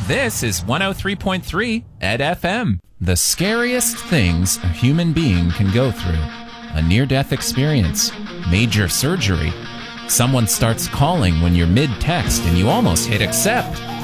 This is 103.3 Ed FM. The scariest things a human being can go through. A near-death experience. Major surgery. Someone starts calling when you're mid-text and you almost hit accept.